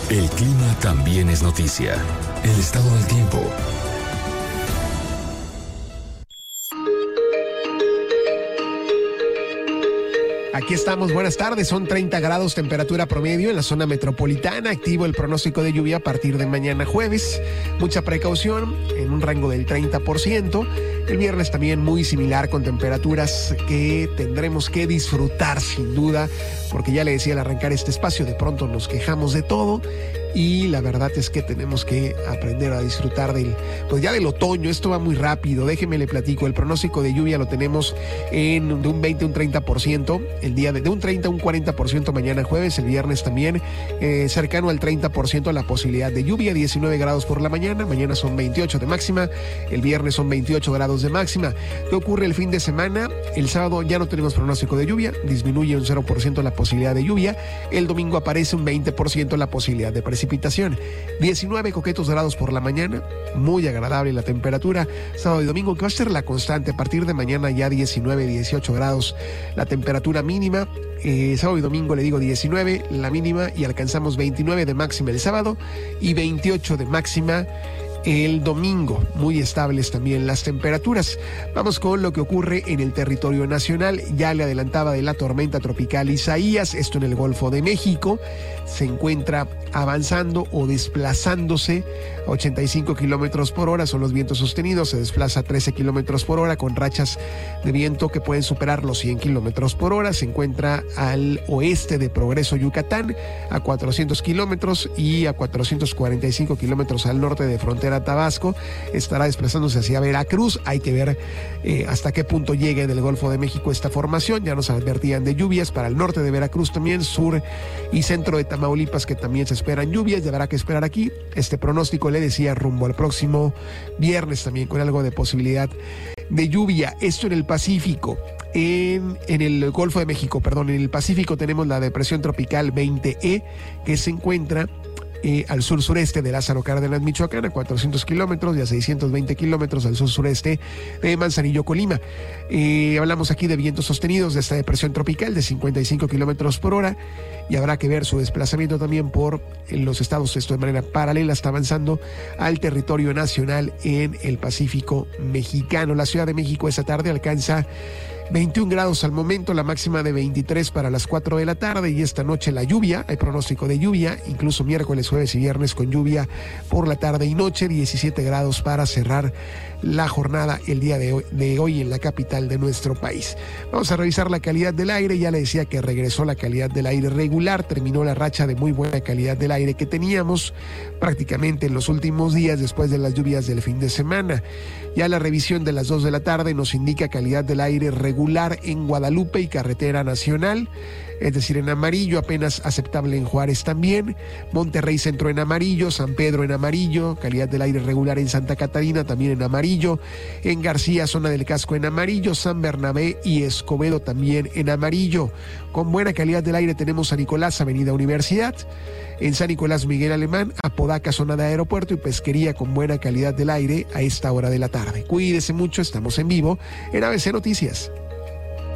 El clima también es noticia. El estado del tiempo. Aquí estamos, buenas tardes, son 30 grados temperatura promedio en la zona metropolitana, activo el pronóstico de lluvia a partir de mañana jueves, mucha precaución en un rango del 30%, el viernes también muy similar con temperaturas que tendremos que disfrutar sin duda, porque ya le decía al arrancar este espacio, de pronto nos quejamos de todo y la verdad es que tenemos que aprender a disfrutar del otoño. Esto va muy rápido, déjeme le platico, el pronóstico de lluvia lo tenemos de un 20 a un 30%, el día de un 30 a un 40% mañana jueves, el viernes también cercano al 30% la posibilidad de lluvia, 19 grados por la mañana son 28 de máxima, el viernes son 28 grados de máxima. ¿Qué ocurre el fin de semana? El sábado ya no tenemos pronóstico de lluvia, disminuye un 0% la posibilidad de lluvia, el domingo aparece un 20% la posibilidad de precipitación. 19 coquetos grados por la mañana, muy agradable la temperatura. Sábado y domingo, que va a ser la constante, a partir de mañana ya 19, 18 grados la temperatura mínima. Sábado y domingo le digo 19 la mínima y alcanzamos 29 de máxima el sábado y 28 de máxima el domingo, muy estables también las temperaturas. Vamos con lo que ocurre en el territorio nacional. Ya le adelantaba de la tormenta tropical Isaías, esto en el Golfo de México, se encuentra avanzando o desplazándose a 85 kilómetros por hora, son los vientos sostenidos, se desplaza a 13 kilómetros por hora con rachas de viento que pueden superar los 100 kilómetros por hora, se encuentra al oeste de Progreso, Yucatán, a 400 kilómetros y a 445 kilómetros al norte de frontera Tabasco, estará desplazándose hacia Veracruz. Hay que ver hasta qué punto llegue en el Golfo de México esta formación. Ya nos advertían de lluvias para el norte de Veracruz también, sur y centro de Tamaulipas, que también se esperan lluvias, y habrá que esperar aquí. Este pronóstico le decía rumbo al próximo viernes también con algo de posibilidad de lluvia. Esto en el Pacífico. En el Golfo de México, en el Pacífico tenemos la depresión tropical 20E que se encuentra al sur-sureste de Lázaro Cárdenas, Michoacán, a 400 kilómetros y a 620 kilómetros al sur-sureste de Manzanillo, Colima. Hablamos aquí de vientos sostenidos de esta depresión tropical de 55 kilómetros por hora y habrá que ver su desplazamiento también por los estados, esto de manera paralela, está avanzando al territorio nacional en el Pacífico mexicano. La Ciudad de México esta tarde alcanza 21 grados al momento, la máxima de 23 para las 4 de la tarde y esta noche la lluvia, hay pronóstico de lluvia, incluso miércoles, jueves y viernes con lluvia por la tarde y noche, 17 grados para cerrar la jornada el día de hoy en la capital de nuestro país. Vamos a revisar la calidad del aire, ya le decía que regresó la calidad del aire regular, terminó la racha de muy buena calidad del aire que teníamos prácticamente en los últimos días después de las lluvias del fin de semana. Ya la revisión de las 2 de la tarde nos indica calidad del aire regular en Guadalupe y Carretera Nacional, es decir, en amarillo, apenas aceptable en Juárez también, Monterrey Centro en amarillo, San Pedro en amarillo, calidad del aire regular en Santa Catarina también en amarillo, en García, zona del Casco en amarillo, San Bernabé y Escobedo también en amarillo. Con buena calidad del aire tenemos San Nicolás, Avenida Universidad, en San Nicolás Miguel Alemán, Apodaca, zona de aeropuerto y Pesquería con buena calidad del aire a esta hora de la tarde. Cuídese mucho, estamos en vivo en ABC Noticias.